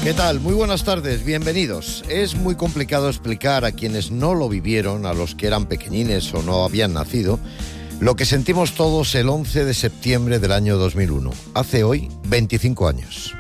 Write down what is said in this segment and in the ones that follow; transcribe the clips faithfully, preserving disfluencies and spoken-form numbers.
¿Qué tal? Muy buenas tardes, bienvenidos. Es muy complicado explicar a quienes no lo vivieron, a los que eran pequeñines o no habían nacido, lo que sentimos todos el once de septiembre del año dos mil uno. Hace hoy veinticinco años.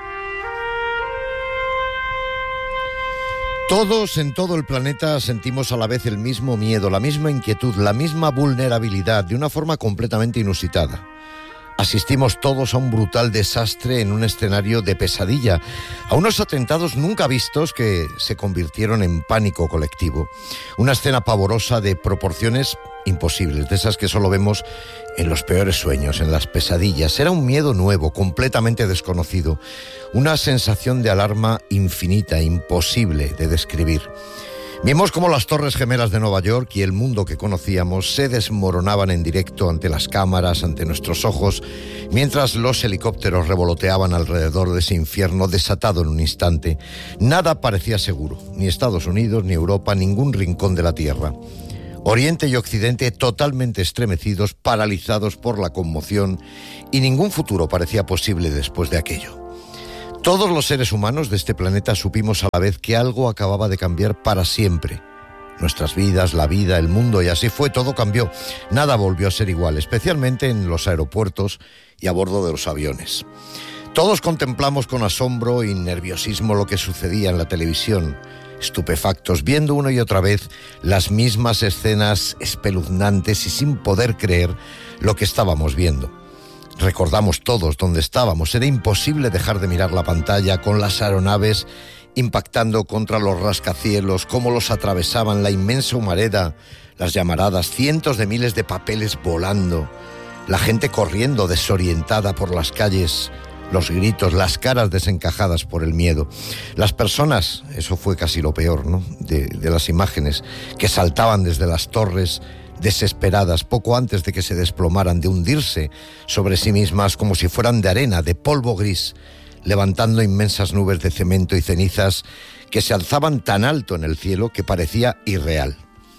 Todos en todo el planeta sentimos a la vez el mismo miedo, la misma inquietud, la misma vulnerabilidad, de una forma completamente inusitada. Asistimos todos a un brutal desastre en un escenario de pesadilla, a unos atentados nunca vistos que se convirtieron en pánico colectivo. Una escena pavorosa de proporciones imposibles, de esas que solo vemos en los peores sueños, en las pesadillas. Era un miedo nuevo, completamente desconocido, una sensación de alarma infinita, imposible de describir. Vimos cómo las Torres Gemelas de Nueva York y el mundo que conocíamos se desmoronaban en directo ante las cámaras, ante nuestros ojos, mientras los helicópteros revoloteaban alrededor de ese infierno desatado en un instante. Nada parecía seguro, ni Estados Unidos, ni Europa, ningún rincón de la Tierra. Oriente y Occidente totalmente estremecidos, paralizados por la conmoción, y ningún futuro parecía posible después de aquello. Todos los seres humanos de este planeta supimos a la vez que algo acababa de cambiar para siempre. Nuestras vidas, la vida, el mundo, y así fue, todo cambió. Nada volvió a ser igual, especialmente en los aeropuertos y a bordo de los aviones. Todos contemplamos con asombro y nerviosismo lo que sucedía en la televisión, estupefactos, viendo una y otra vez las mismas escenas espeluznantes y sin poder creer lo que estábamos viendo. Recordamos todos dónde estábamos. Era imposible dejar de mirar la pantalla con las aeronaves impactando contra los rascacielos, cómo los atravesaban, la inmensa humareda, las llamaradas, cientos de miles de papeles volando, la gente corriendo desorientada por las calles, los gritos, las caras desencajadas por el miedo. Las personas, eso fue casi lo peor, ¿no?, de, de las imágenes, que saltaban desde las torres, desesperadas, poco antes de que se desplomaran, de hundirse sobre sí mismas como si fueran de arena, de polvo gris, levantando inmensas nubes de cemento y cenizas que se alzaban tan alto en el cielo que parecía irreal.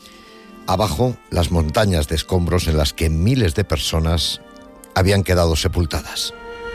Abajo, las montañas de escombros en las que miles de personas habían quedado sepultadas.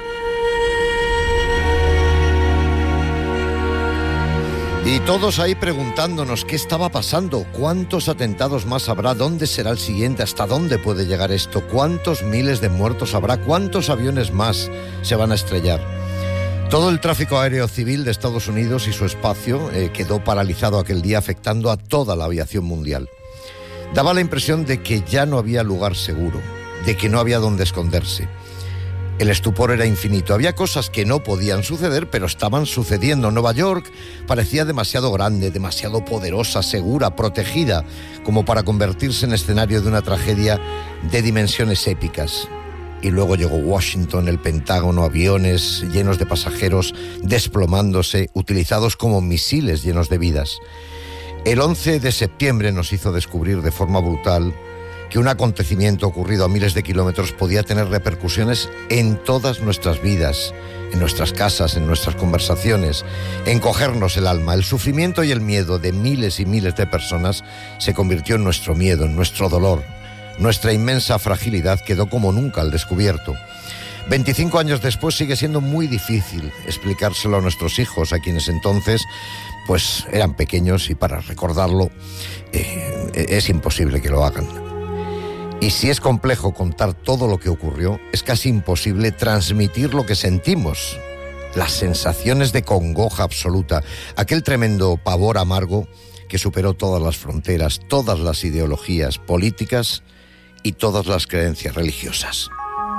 Y todos ahí preguntándonos qué estaba pasando, cuántos atentados más habrá, dónde será el siguiente, hasta dónde puede llegar esto, cuántos miles de muertos habrá, cuántos aviones más se van a estrellar. Todo el tráfico aéreo civil de Estados Unidos y su espacio eh, quedó paralizado aquel día, afectando a toda la aviación mundial. Daba la impresión de que ya no había lugar seguro, de que no había dónde esconderse. El estupor era infinito. Había cosas que no podían suceder, pero estaban sucediendo. Nueva York parecía demasiado grande, demasiado poderosa, segura, protegida, como para convertirse en escenario de una tragedia de dimensiones épicas. Y luego llegó Washington, el Pentágono, aviones llenos de pasajeros desplomándose, utilizados como misiles llenos de vidas. El once de septiembre nos hizo descubrir de forma brutal que un acontecimiento ocurrido a miles de kilómetros podía tener repercusiones en todas nuestras vidas, en nuestras casas, en nuestras conversaciones, encogernos el alma. El sufrimiento y el miedo de miles y miles de personas se convirtió en nuestro miedo, en nuestro dolor. Nuestra inmensa fragilidad quedó como nunca al descubierto. veinticinco años después sigue siendo muy difícil explicárselo a nuestros hijos, a quienes entonces pues eran pequeños, y para recordarlo eh, es imposible que lo hagan. Y si es complejo contar todo lo que ocurrió, es casi imposible transmitir lo que sentimos, las sensaciones de congoja absoluta, aquel tremendo pavor amargo que superó todas las fronteras, todas las ideologías políticas y todas las creencias religiosas.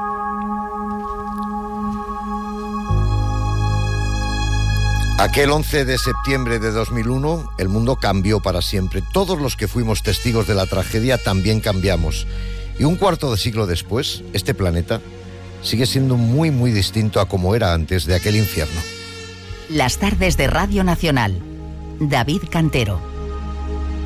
Aquel once de septiembre de dos mil uno, el mundo cambió para siempre. Todos los que fuimos testigos de la tragedia también cambiamos. Y un cuarto de siglo después, este planeta sigue siendo muy, muy distinto a como era antes de aquel infierno. Las tardes de Radio Nacional. David Cantero.